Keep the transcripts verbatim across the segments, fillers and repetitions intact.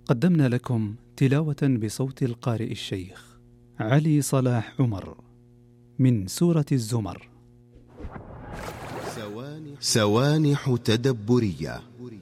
قدمنا لكم تلاوة بصوت القارئ الشيخ علي صلاح عمر من سورة الزمر. سوانح تدبرية.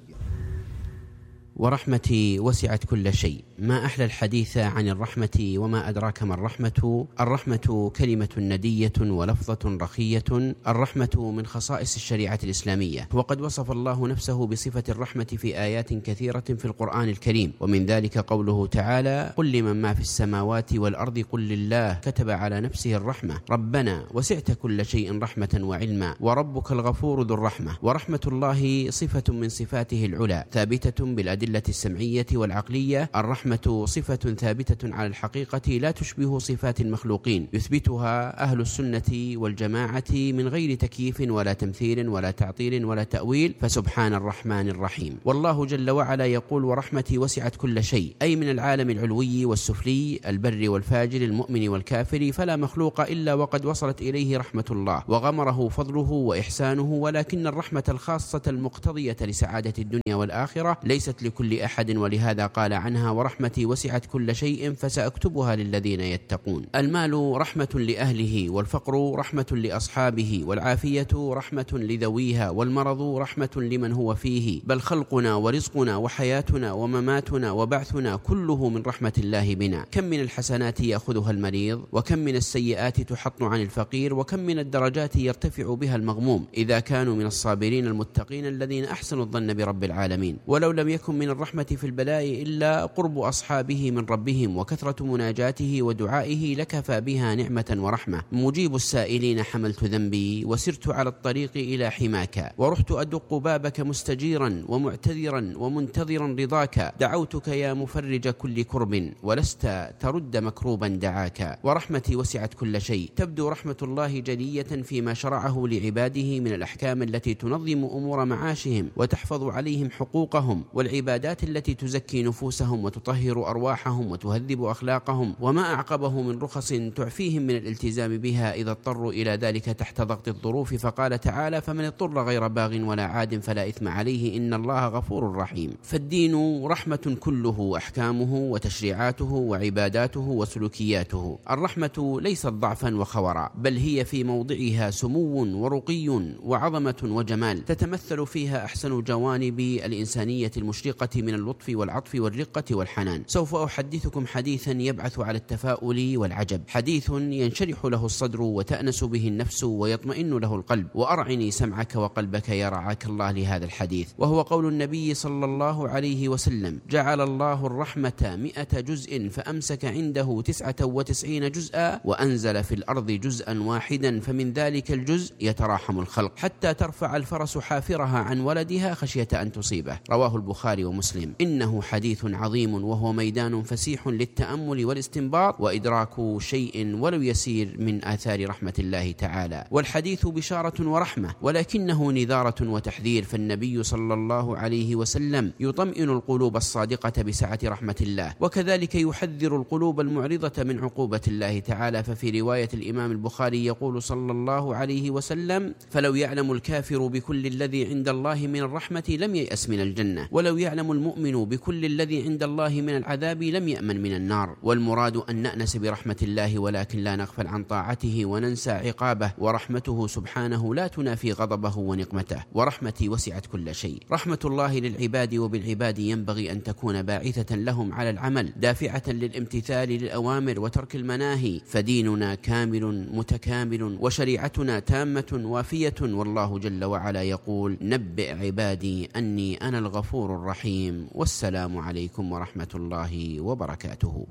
ورحمتي وسعت كل شيء. ما أحلى الحديث عن الرحمة، وما أدراك ما الرحمة. الرحمة كلمة ندية ولفظة رخية. الرحمة من خصائص الشريعة الإسلامية، وقد وصف الله نفسه بصفة الرحمة في آيات كثيرة في القرآن الكريم، ومن ذلك قوله تعالى: قل لمن ما في السماوات والأرض قل لله كتب على نفسه الرحمة ربنا وسعت كل شيء رحمة وعلما وربك الغفور ذو الرحمة. ورحمة الله صفة من صفاته العلى ثابتة بالأدلة السمعية والعقلية. الرحمة صفة ثابتة على الحقيقة لا تشبه صفات المخلوقين، يثبتها أهل السنة والجماعة من غير تكييف ولا تمثيل ولا تعطيل ولا تأويل، فسبحان الرحمن الرحيم. والله جل وعلا يقول: ورحمتي وسعت كل شيء، أي من العالم العلوي والسفلي، البر والفاجر، المؤمن والكافر، فلا مخلوق إلا وقد وصلت إليه رحمة الله وغمره فضله وإحسانه. ولكن الرحمة الخاصة المقتضية لسعادة الدنيا والآخرة ليست لكل أحد، ولهذا قال عنها: ورحمتي وسعت كل شيء فسأكتبها للذين يتقون. المال رحمة لأهله، والفقر رحمة لأصحابه، والعافية رحمة لذويها، والمرض رحمة لمن هو فيه. بل خلقنا ورزقنا وحياتنا ومماتنا وبعثنا كله من رحمة الله بنا. كم من الحسنات يأخذها المريض، وكم من السيئات تحط عن الفقير، وكم من الدرجات يرتفع بها المغموم إذا كانوا من الصابرين المتقين الذين أحسنوا الظن برب العالمين. ولو لم يكن من الرحمة في البلاء إلا قرب أصحابه من ربهم وكثرة مناجاته ودعائه لكفى بها نعمة ورحمة. مجيب السائلين حملت ذنبي وسرت على الطريق إلى حماك، ورحت أدق بابك مستجيرا ومعتذرا ومنتظرا رضاك. دعوتك يا مفرج كل كرب ولست ترد مكروبا دعاك. ورحمتي وسعت كل شيء. تبدو رحمة الله جلية فيما شرعه لعباده من الأحكام التي تنظم أمور معاشهم وتحفظ عليهم حقوقهم، والعبادات التي تزكي نفوسهم وتطهر أرواحهم وتهذب أخلاقهم، وما أعقبه من رخص تعفيهم من الالتزام بها إذا اضطروا إلى ذلك تحت ضغط الظروف. فقال تعالى: فمن اضطر غير باغ ولا عاد فلا إثم عليه إن الله غفور رحيم. فالدين رحمة كله، أحكامه وتشريعاته وعباداته وسلوكياته. الرحمة ليست ضعفا وخورا، بل هي في موضعها سمو ورقي وعظمة وجمال، تتمثل فيها أحسن جوانب الإنسانية المشرقة من اللطف والعطف والرقة والحنان. سوف أحدثكم حديثا يبعث على التفاؤل والعجب، حديث ينشرح له الصدر وتأنس به النفس ويطمئن له القلب. وأرعني سمعك وقلبك يا رعاك الله لهذا الحديث، وهو قول النبي صلى الله عليه وسلم: جعل الله الرحمة مئة جزء فأمسك عنده تسعة وتسعين جزءا وأنزل في الأرض جزءا واحدا، فمن ذلك الجزء يتراحم الخلق حتى ترفع الفرس حافرها عن ولدها خشية أن تصيبه. رواه البخاري ومسلم. إنه حديث عظيم، وهو ميدان فسيح للتأمل والاستنباط وإدراك شيء ولو يسير من آثار رحمة الله تعالى. والحديث بشارة ورحمة، ولكنه نذارة وتحذير. فالنبي صلى الله عليه وسلم يطمئن القلوب الصادقة بسعة رحمة الله، وكذلك يحذر القلوب المعرضة من عقوبة الله تعالى. ففي رواية الإمام البخاري يقول صلى الله عليه وسلم: فلو يعلم الكافر بكل الذي عند الله من الرحمة لم ييأس من الجنة، ولو يعلم المؤمن بكل الذي عند الله من العذاب لم يأمن من النار. والمراد أن نأنس برحمة الله، ولكن لا نغفل عن طاعته وننسى عقابه. ورحمته سبحانه لا تنافي غضبه ونقمته. ورحمتي وسعت كل شيء. رحمة الله للعباد وبالعباد ينبغي أن تكون باعثة لهم على العمل، دافعة للامتثال للأوامر وترك المناهي. فديننا كامل متكامل، وشريعتنا تامة وافية. والله جل وعلا يقول: نبئ عبادي أني أنا الغفور الرحيم. والسلام عليكم ورحمة الله وبركاته.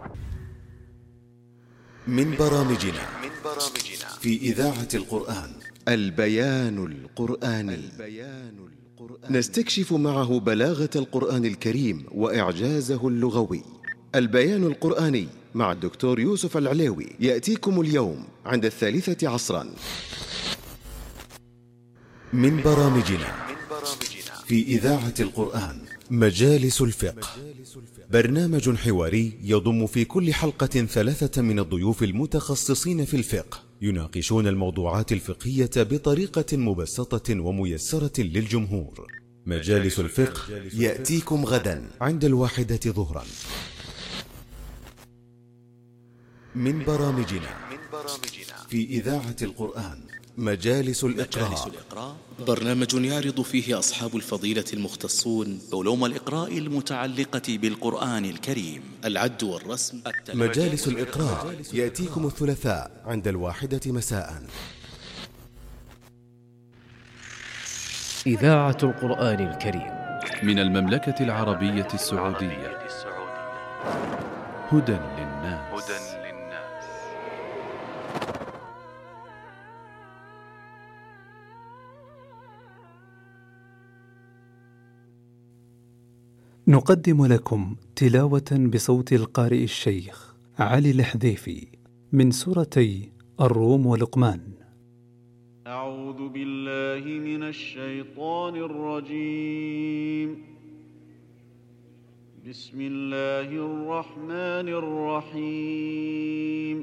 من برامجنا في إذاعة القرآن البيان القرآني. نستكشف معه بلاغة القرآن الكريم وإعجازه اللغوي. البيان القرآني مع الدكتور يوسف العليوي يأتيكم اليوم عند الثالثة عصرا. من برامجنا في إذاعة القرآن مجالس الفقه، برنامج حواري يضم في كل حلقة ثلاثة من الضيوف المتخصصين في الفقه، يناقشون الموضوعات الفقهية بطريقة مبسطة وميسرة للجمهور. مجالس الفقه يأتيكم غدا عند الواحدة ظهرا. من برامجنا في إذاعة القرآن مجالس الإقراء، برنامج يعرض فيه أصحاب الفضيلة المختصون علوم الإقراء المتعلقة بالقرآن الكريم، العد والرسم. مجالس الإقراء يأتيكم الثلاثاء عند الواحدة مساء. إذاعة القرآن الكريم من المملكة العربية السعودية. هدى للناس. نقدم لكم تلاوة بصوت القارئ الشيخ علي الحذيفي من سورتي الروم ولقمان. أعوذ بالله من الشيطان الرجيم. بسم الله الرحمن الرحيم.